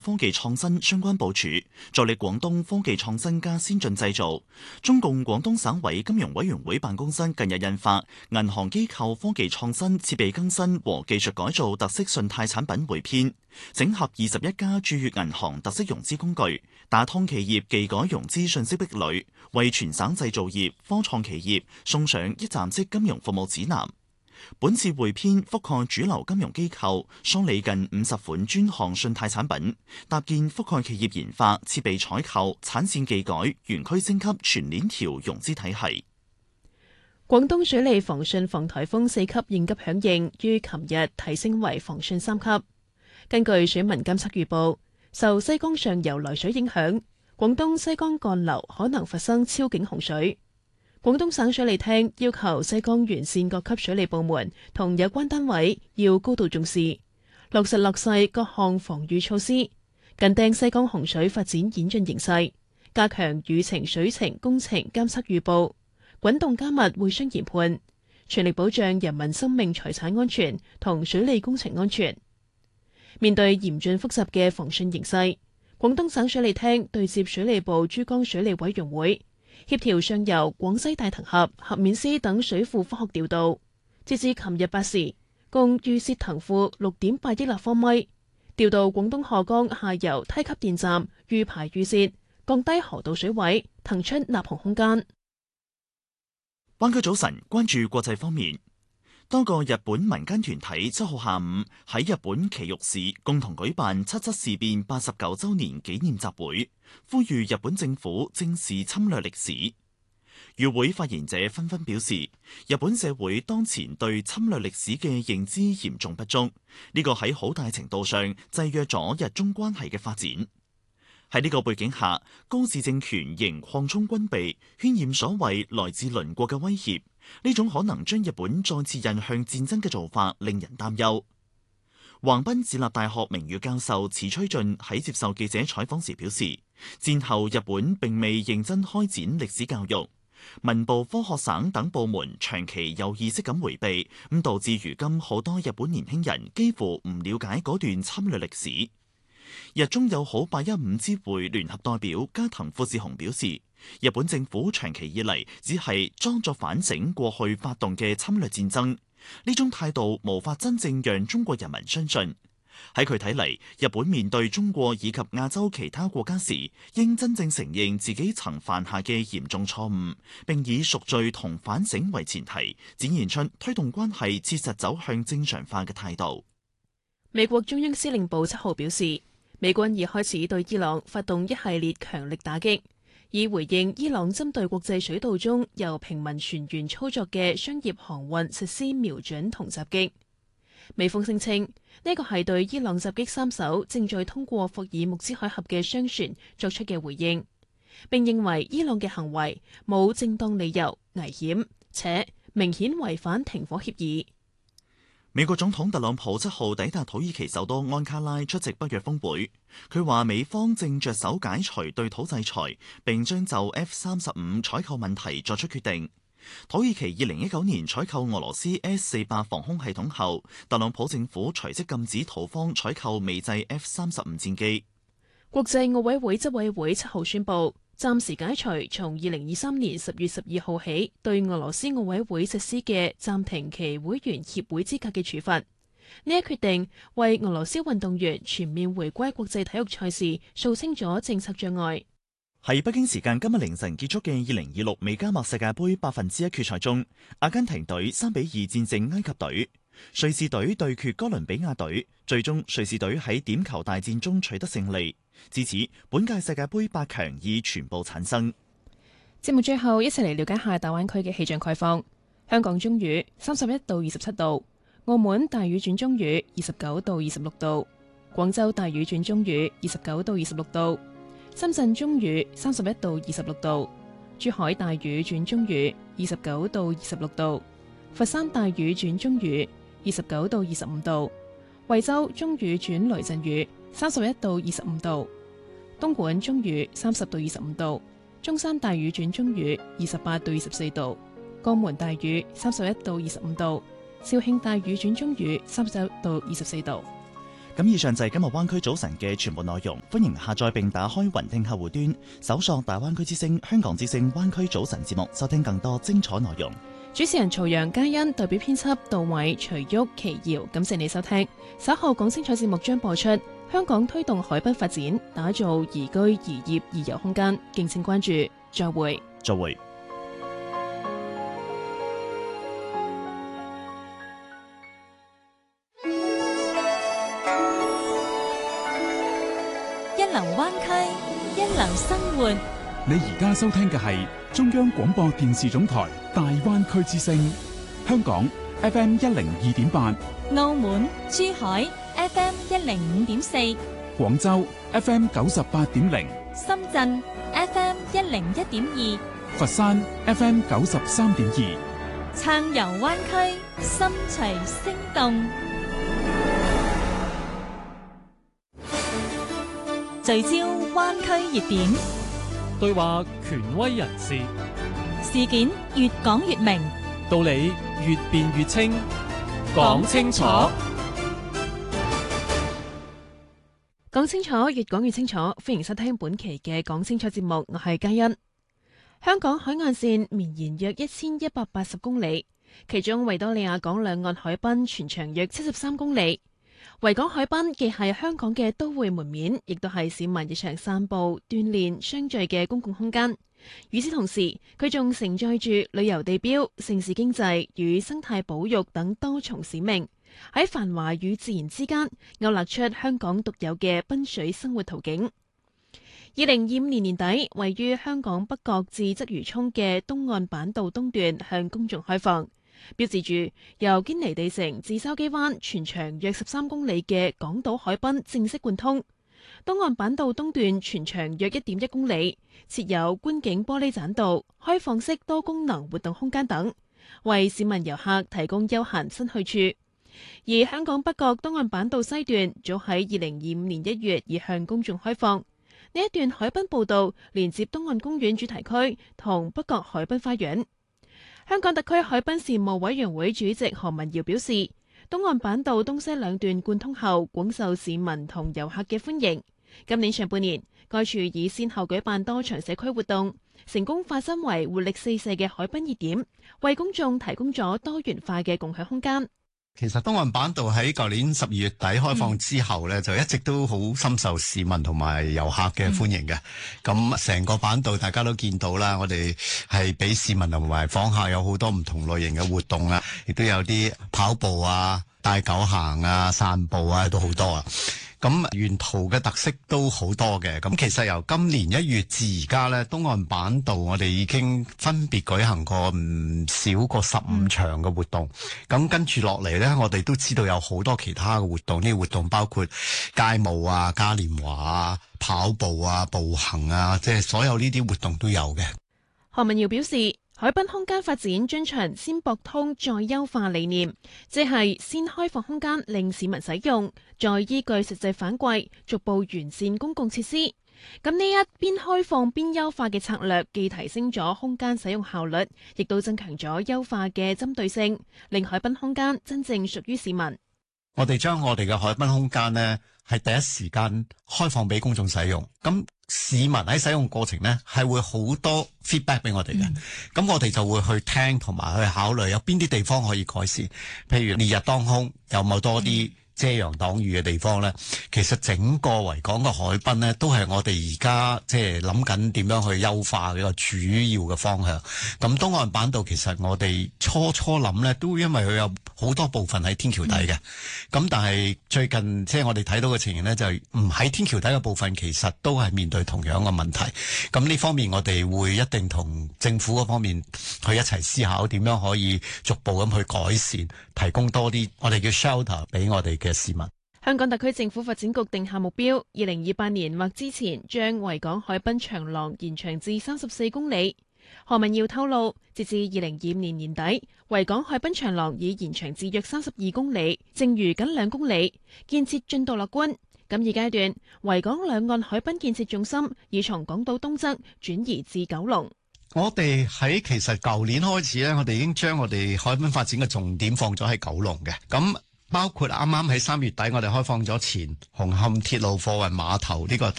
科技創新相關部署，助力廣東科技創新加先進製造。中共廣東省委金融委員會辦公室近日印發《銀行機構科技創新設備更新和技術改造特色信貸產品匯編》，整合21家駐粵銀行特色融資工具，打通企業技改融資信息壁壘，為全省製造業、科創企業送上一站式金融服務指南。本次匯編覆蓋主流金融機構，梳理近50款專項信貸產品，搭建覆蓋企業研發、設備採購、產線技改、園區升級全鏈條融資體系。 廣東水利防汛防颱風4級應急響應於琴日提升為防汛3級。根據水文監測預報，受西江上游來水影響，廣東西江幹流可能發生超警洪水。廣東省水利廳要求西江沿線各級水利部門同有關單位要高度重視，落實落細各項防禦措施，緊盯西江洪水發展演進形勢，加強雨情水情工程監測預報，滾動加密會商研判，全力保障人民生命財產安全同水利工程安全。面對嚴峻複雜嘅防汛形勢，廣東省水利廳對接水利部珠江水利委員會，協調上游廣西大騰峽、峽面絲等水庫科學調度，截至琴日8時，共預泄騰庫6.8億立方米，調度廣東賀江下游梯級電站預排預泄，降低河道水位，騰出納洪空間。 灣區早晨，關注國際方面。多個日本民間團體7號下午喺日本埼玉市共同舉辦七七事變89週年紀念集會，呼籲日本政府正視侵略歷史。與會發言者紛紛表示，日本社會當前對侵略歷史嘅認知嚴重不足，呢個喺好大程度上制約咗日中關係嘅發展。喺呢個背景下，高市政權仍擴充軍備，渲染所謂來自鄰國嘅威脅。呢種可能將日本再次引向戰爭嘅做法令人擔憂。橫濱市立大學名譽教授池吹進喺接受記者採訪時表示，戰後日本並未認真開展歷史教育，文部科學省等部門長期有意識咁迴避，咁導致如今好多日本年輕人幾乎唔了解嗰段侵略歷史。日中友好815支會聯合代表加藤富士雄表示，日本政府長期以嚟只係裝作反省過去發動嘅侵略戰爭，呢種態度無法真正讓中國人民相信。喺佢睇嚟，日本面對中國以及亞洲其他國家時，應真正承認自己曾犯下嘅嚴重錯誤，並以贖罪同反省為前提，展現出推動關係切實走向正常化嘅態度。 美國中央司令部7號表示，美軍已開始對伊朗發動一系列強力打擊，以回應伊朗針對國際水道中由平民船員操作嘅商業航運實施瞄準同襲擊。美方聲稱呢個係對伊朗襲擊3艘正在通過霍爾木茲海峽嘅商船作出嘅回應，並認為伊朗嘅行為冇正當理由、危險且明顯違反停火協議。 美國總統特朗普7號抵達土耳其首都安卡拉出席北約峰會，佢話美方正着手解除對土制裁，並將就 F-35採購問題作出決定。土耳其2019年採購俄羅斯 S-400防空系統後，特朗普政府隨即禁止土方採購美製 F-35戰機。 國際奧委會執委會7號宣布，暫時解除從2023年10月12號起對俄羅斯奧委會實施嘅暫停其會員協會資格嘅處罰。呢一決定為俄羅斯運動員全面回歸國際體育賽事掃清咗政策障礙。 喺北京時間今日凌晨結束嘅2026美加墨世界盃1/8決賽中，阿根廷隊3-2戰勝埃及隊，瑞士隊對決哥倫比亞隊，最終瑞士隊喺點球大戰中取得勝利。至此，本屆世界盃8強已全部產生。 節目最後一齊嚟了解下大灣區嘅氣象概況。香港中雨31到27度，澳門大雨轉中雨29到26度，廣州大雨轉中雨29到26度，深圳中雨31到26度，珠海大雨轉中雨29到26度，佛山大雨轉中雨29到25度，惠州中雨轉雷陣雨31到25度，東莞中雨30到25度，中山大雨轉中雨28到24度，江門大雨31到25度，肇慶大雨轉中雨30到24度。 咁以上就係今日灣區早晨嘅全部內容，歡迎下載並打開雲聽客戶端，搜索大灣區之聲、香港之聲灣區早晨節目，收聽更多精彩內容。 主持人曹陽嘉欣代表編輯杜偉、徐旭、奇瑤，感謝你收聽。稍後講清楚節目將播出。香港推動海濱發展，打造宜居、宜業、宜遊空間，敬請關注。再會。 再會。 一流灣區，一流生活。 你而家收聽嘅係中央廣播電視總台大灣區之聲，香港 FM 102.8， 澳門、珠海 FM 105.4， 廣州 FM 98.0， 深圳 FM 101.2， 佛山 FM 93.2， 暢遊灣區，心隨聲動。聚焦灣區熱點， 對話權威人士， 事件越講越明， 道理越辯越清，講清楚。 講清楚，越講越清楚。歡迎收聽本期嘅講清楚節目，我係嘉欣。香港海岸線綿延約1180公里，其中維多利亞港兩岸海濱全長約73公里。維港海濱既係香港嘅都會門面，亦都係市民日常散步、鍛煉、相聚嘅公共空間。與此同時，佢仲承載住旅遊地標、城市經濟與生態保育等多重使命，喺繁華與自然之間勾勒出香港獨有嘅濱水生活圖景。2025年年底，位於香港北角至鰂魚涌嘅東岸板道東段向公眾開放，標誌住由堅尼地城至筲箕灣全長約13公里嘅港島海濱正式貫通。東岸板道東段全長約1.1公里，設有觀景玻璃棧道、開放式多功能活動空間等，為市民遊客提供休閒新去處。而香港北角東岸板道西段早喺2025年1月已向公眾開放。呢一段海濱步道連接東岸公園主題區同北角海濱花園。香港特區海濱事務委員會主席何文堯表示，東岸板道東西兩段貫通後，廣受市民同遊客嘅歡迎。今年上半年，該處已先後舉辦多場社區活動，成功化身為活力四射嘅海濱熱點，為公眾提供咗多元化嘅共享空間。 其實東岸板道喺舊年12月底開放之後呢，就一直都好深受市民同埋遊客嘅歡迎嘅。咁成個板道大家都見到啦，我哋係俾市民同埋訪客有好多唔同類型嘅活動啊，亦都有啲跑步啊、帶狗行啊、散步啊，都好多啊。咁沿途嘅特色都好多嘅。咁其實由今年1月至而家呢，東岸板道我哋已經分別舉行過唔少過15場嘅活動。咁跟住落嚟呢，我哋都知道有好多其他嘅活動。呢啲活動包括街舞啊、嘉年華啊、跑步啊、步行啊，即係所有呢啲活動都有嘅。 何文堯表示，海濱空間發展遵循先博通再優化理念，即係先開放空間令市民使用，再依據實際反饋逐步完善公共設施。咁呢一邊開放邊優化嘅策略，既提升咗空間使用效率，亦都增強咗優化嘅針對性，令海濱空間真正屬於市民。 我哋將我哋嘅海濱空間呢，係第一時間開放俾公眾使用。咁市民喺使用過程呢，係會好多 feedback 俾我哋嘅。咁我哋就會去聽同埋去考慮有邊啲地方可以改善。譬如烈日當空，有冇多啲遮陽擋雨嘅地方呢？其實整個維港嘅海濱呢，都係我哋而家即係諗緊點樣去優化嘅一個主要嘅方向。咁東岸板道其實我哋初諗呢，都因為佢有好多部分喺天橋底嘅。咁但係最近即係我哋睇到嘅情形呢，就唔喺天橋底嘅部分，其實都係面對同樣嘅問題。咁呢方面我哋會一定同政府嗰方面去一齊思考點樣可以逐步咁去改善，提供多啲我哋叫 shelter 俾我哋嘅市民。 香港特區政府發展局定下目標，2028年或之前將維港海濱長廊延長至34公里。何文堯透露，截至2025年年底，維港海濱長廊已延長至約32公里，剩餘僅2公里，建設進度樂觀。咁二階段，維港兩岸海濱建設重心已從港島東側轉移至九龍。 我哋喺其實舊年開始咧，我哋已經將我哋海濱發展嘅重點放咗喺九龍嘅。咁包括啱啱喺3月底我哋開放咗前紅磡鐵路貨運碼頭呢個